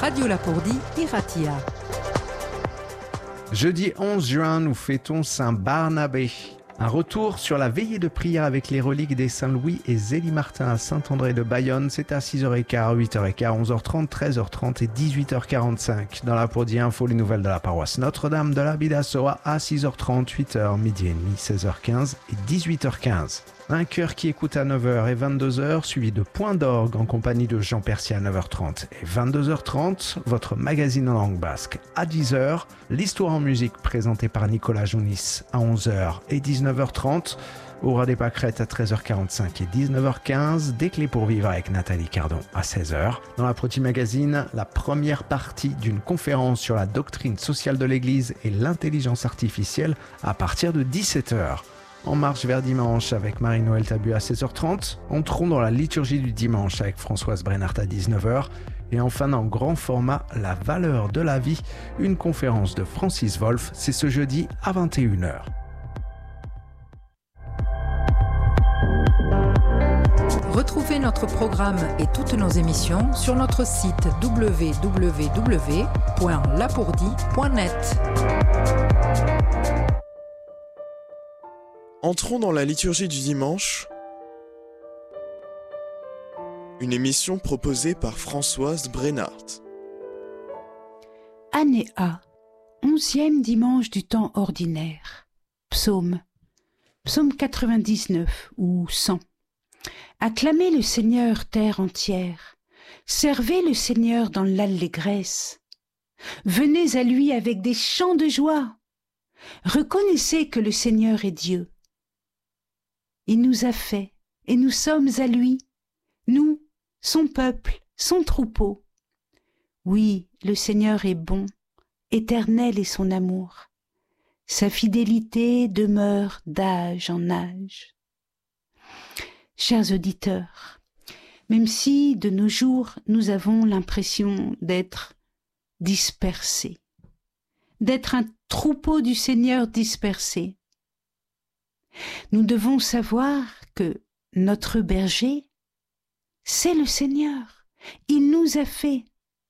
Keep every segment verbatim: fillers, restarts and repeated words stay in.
Radio Lapourdie, Iratia. Jeudi onze juin, nous fêtons Saint Barnabé. Un retour sur la veillée de prière avec les reliques des Saint-Louis et Zélie-Martin à Saint-André de Bayonne. C'est à six heures quinze, huit heures quinze, onze heures trente, treize heures trente et dix-huit heures quarante-cinq. Dans la Lapourdie Info, les nouvelles de la paroisse Notre-Dame de la Bidassoa à six heures trente, huit heures, midi et demi, seize heures quinze et dix-huit heures quinze. Un chœur qui écoute à neuf heures et vingt-deux heures, suivi de Point d'orgue en compagnie de Jean Percier à neuf heures trente et vingt-deux heures trente. Votre magazine en langue basque à dix heures. L'histoire en musique présentée par Nicolas Jounis à onze heures et dix-neuf heures trente. Aura des pâquerettes à treize heures quarante-cinq et dix-neuf heures quinze. Des clés pour vivre avec Nathalie Cardon à seize heures. Dans la Proti Magazine, la première partie d'une conférence sur la doctrine sociale de l'Église et l'intelligence artificielle à partir de dix-sept heures. En marche vers dimanche avec Marie-Noël Tabu à seize heures trente. Entrons dans la liturgie du dimanche avec Françoise Brennart à dix-neuf heures. Et enfin, dans grand format, la valeur de la vie, une conférence de Francis Wolff. C'est ce jeudi à vingt et une heures. Retrouvez notre programme et toutes nos émissions sur notre site w w w point lapourdie point net. Entrons dans la liturgie du dimanche, une émission proposée par Françoise Brennart. Année A, onzième dimanche du temps ordinaire. Psaume, psaume quatre-vingt-dix-neuf ou cent. Acclamez le Seigneur, terre entière. Servez le Seigneur dans l'allégresse. Venez à lui avec des chants de joie. Reconnaissez que le Seigneur est Dieu. Il nous a fait, et nous sommes à lui, nous, son peuple, son troupeau. Oui, le Seigneur est bon, éternel est son amour. Sa fidélité demeure d'âge en âge. Chers auditeurs, même si de nos jours nous avons l'impression d'être dispersés, d'être un troupeau du Seigneur dispersé, nous devons savoir que notre berger, c'est le Seigneur. Il nous a fait.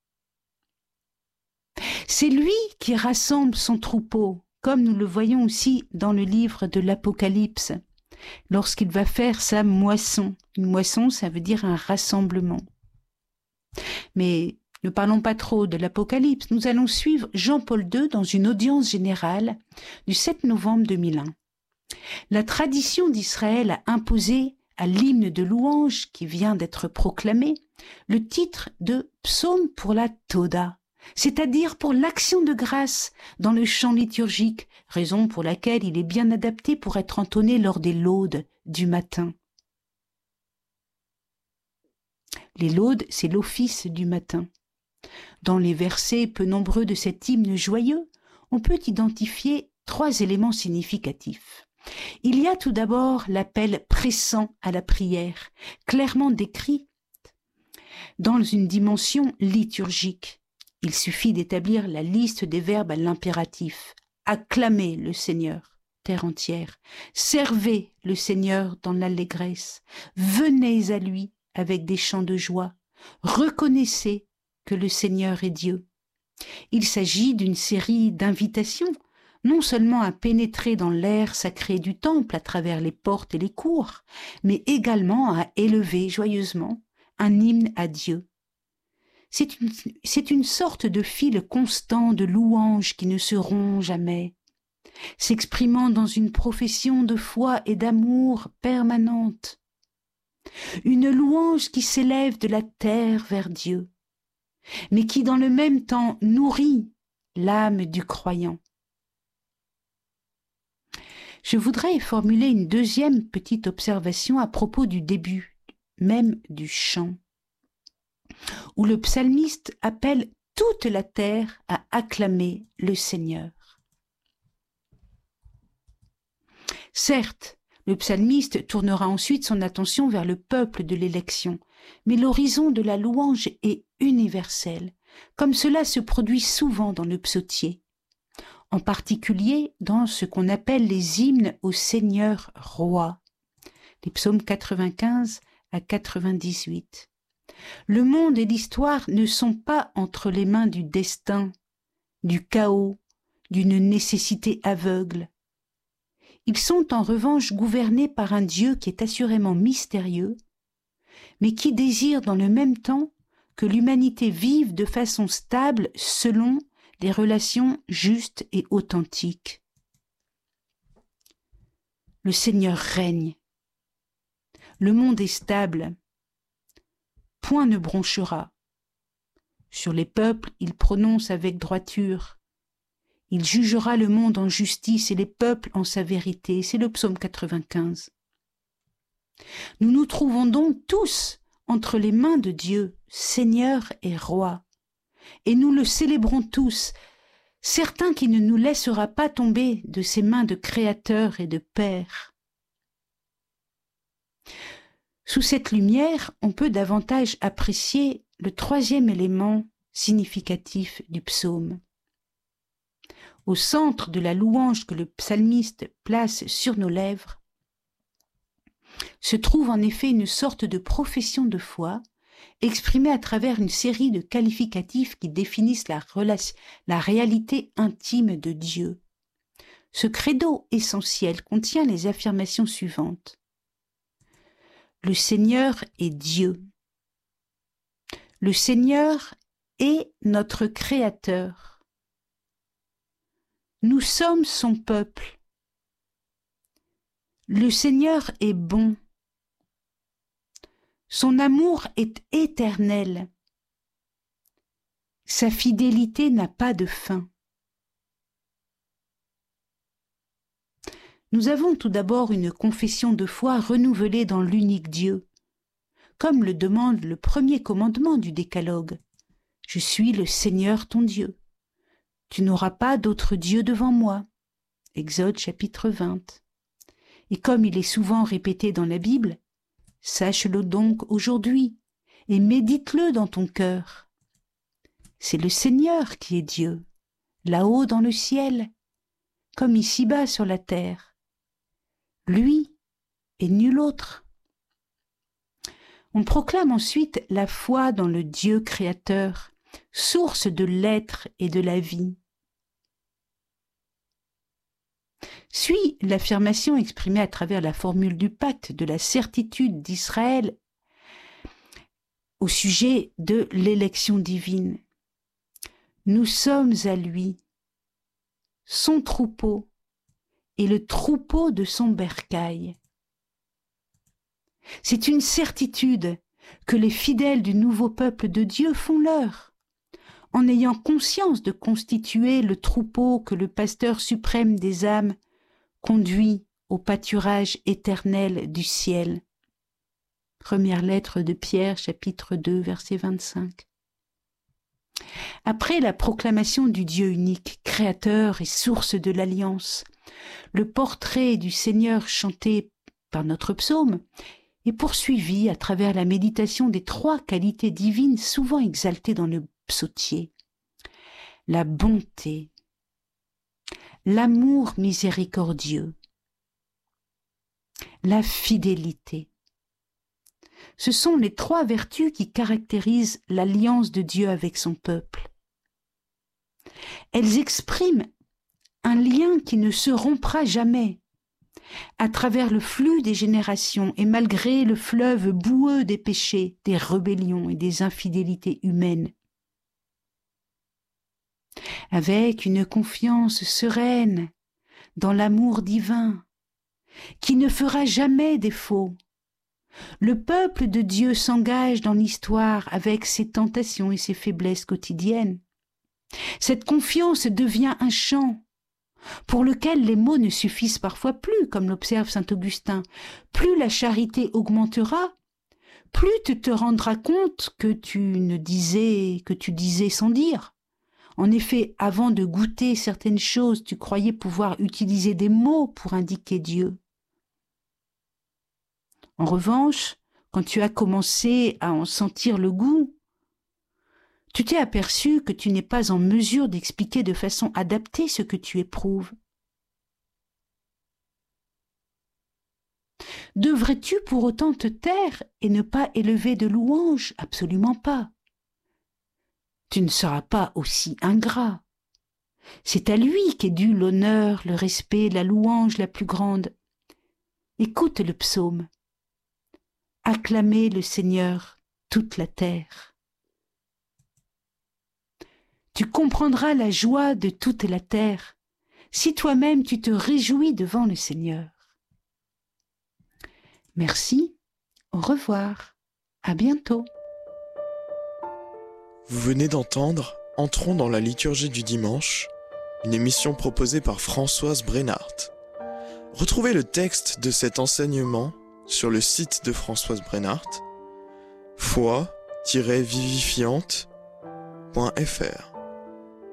C'est lui qui rassemble son troupeau, comme nous le voyons aussi dans le livre de l'Apocalypse, lorsqu'il va faire sa moisson. Une moisson, ça veut dire un rassemblement. Mais ne parlons pas trop de l'Apocalypse. Nous allons suivre Jean-Paul deux dans une audience générale du sept novembre deux mille un. La tradition d'Israël a imposé à l'hymne de louange qui vient d'être proclamé le titre de psaume pour la Toda, c'est-à-dire pour l'action de grâce dans le chant liturgique, raison pour laquelle il est bien adapté pour être entonné lors des laudes du matin. Les laudes, c'est l'office du matin. Dans les versets peu nombreux de cet hymne joyeux, on peut identifier trois éléments significatifs. Il y a tout d'abord l'appel pressant à la prière, clairement décrit dans une dimension liturgique. Il suffit d'établir la liste des verbes à l'impératif. Acclamez le Seigneur, terre entière. Servez le Seigneur dans l'allégresse. Venez à lui avec des chants de joie. Reconnaissez que le Seigneur est Dieu. Il s'agit d'une série d'invitations, non seulement à pénétrer dans l'air sacré du temple à travers les portes et les cours, mais également à élever joyeusement un hymne à Dieu. C'est une, c'est une sorte de fil constant de louanges qui ne se rompt jamais, s'exprimant dans une profession de foi et d'amour permanente. Une louange qui s'élève de la terre vers Dieu, mais qui dans le même temps nourrit l'âme du croyant. Je voudrais formuler une deuxième petite observation à propos du début, même du chant, où le psalmiste appelle toute la terre à acclamer le Seigneur. Certes, le psalmiste tournera ensuite son attention vers le peuple de l'élection, mais l'horizon de la louange est universel, comme cela se produit souvent dans le psautier, en particulier dans ce qu'on appelle les hymnes au Seigneur roi, les psaumes quatre-vingt-quinze à quatre-vingt-dix-huit. Le monde et l'histoire ne sont pas entre les mains du destin, du chaos, d'une nécessité aveugle. Ils sont en revanche gouvernés par un Dieu qui est assurément mystérieux, mais qui désire dans le même temps que l'humanité vive de façon stable selon des relations justes et authentiques. Le Seigneur règne. Le monde est stable. Point ne bronchera. Sur les peuples, il prononce avec droiture. Il jugera le monde en justice et les peuples en sa vérité. C'est le psaume quatre-vingt-quinze. Nous nous trouvons donc tous entre les mains de Dieu, Seigneur et Roi, et nous le célébrons tous, certains qui ne nous laissera pas tomber de ses mains de Créateur et de Père. Sous cette lumière, on peut davantage apprécier le troisième élément significatif du psaume. Au centre de la louange que le psalmiste place sur nos lèvres, se trouve en effet une sorte de profession de foi exprimée à travers une série de qualificatifs qui définissent la, relation, la réalité intime de Dieu. Ce credo essentiel contient les affirmations suivantes. Le Seigneur est Dieu. Le Seigneur est notre Créateur. Nous sommes son peuple. Le Seigneur est bon. Son amour est éternel. Sa fidélité n'a pas de fin. Nous avons tout d'abord une confession de foi renouvelée dans l'unique Dieu, comme le demande le premier commandement du Décalogue. Je suis le Seigneur ton Dieu. Tu n'auras pas d'autre Dieu devant moi. Exode chapitre vingt. Et comme il est souvent répété dans la Bible, sache-le donc aujourd'hui et médite-le dans ton cœur. C'est le Seigneur qui est Dieu, là-haut dans le ciel, comme ici-bas sur la terre. Lui et nul autre. On proclame ensuite la foi dans le Dieu créateur, source de l'être et de la vie. Suit l'affirmation exprimée à travers la formule du pacte de la certitude d'Israël au sujet de l'élection divine. Nous sommes à lui, son troupeau et le troupeau de son bercail. C'est une certitude que les fidèles du nouveau peuple de Dieu font leur, en ayant conscience de constituer le troupeau que le pasteur suprême des âmes conduit au pâturage éternel du ciel. Première lettre de Pierre, chapitre deux, verset vingt-cinq. Après la proclamation du Dieu unique, créateur et source de l'alliance, le portrait du Seigneur chanté par notre psaume est poursuivi à travers la méditation des trois qualités divines souvent exaltées dans le psautier. La bonté, l'amour miséricordieux, la fidélité. Ce sont les trois vertus qui caractérisent l'alliance de Dieu avec son peuple. Elles expriment un lien qui ne se rompra jamais, à travers le flux des générations et malgré le fleuve boueux des péchés, des rébellions et des infidélités humaines. Avec une confiance sereine dans l'amour divin, qui ne fera jamais défaut, le peuple de Dieu s'engage dans l'histoire avec ses tentations et ses faiblesses quotidiennes. Cette confiance devient un chant pour lequel les mots ne suffisent parfois plus, comme l'observe saint Augustin. Plus la charité augmentera, plus tu te rendras compte que tu ne disais, que tu disais sans dire. En effet, avant de goûter certaines choses, tu croyais pouvoir utiliser des mots pour indiquer Dieu. En revanche, quand tu as commencé à en sentir le goût, tu t'es aperçu que tu n'es pas en mesure d'expliquer de façon adaptée ce que tu éprouves. Devrais-tu pour autant te taire et ne pas élever de louanges? Absolument pas. Tu ne seras pas aussi ingrat. C'est à lui qu'est dû l'honneur, le respect, la louange la plus grande. Écoute le psaume. Acclamez le Seigneur, toute la terre. Tu comprendras la joie de toute la terre si toi-même tu te réjouis devant le Seigneur. Merci, au revoir, à bientôt. Vous venez d'entendre Entrons dans la liturgie du dimanche, une émission proposée par Françoise Brenhardt. Retrouvez le texte de cet enseignement sur le site de Françoise Brenhardt, foi tiret vivifiante point f r.